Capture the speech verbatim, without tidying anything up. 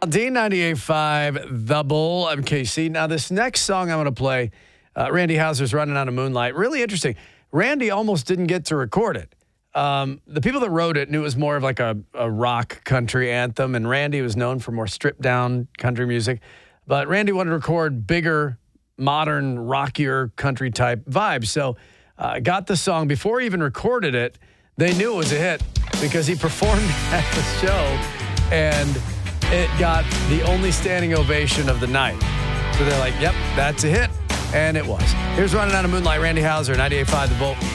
D ninety-eight point five, The Bull. I'm K C. Now, this next song I'm going to play, uh, Randy Houser's Running on a Moonlight. Really interesting. Randy almost didn't get to record it. Um, the people that wrote it knew it was more of like a, a rock country anthem, and Randy was known for more stripped-down country music. But Randy wanted to record bigger, modern, rockier country-type vibes. So uh, got the song. Before he even recorded it, they knew it was a hit because he performed at the show, and it got the only standing ovation of the night. So they're like, yep, that's a hit. And it was. Here's Running on a Moonlight, Randy Houser, ninety-eight point five The Bull.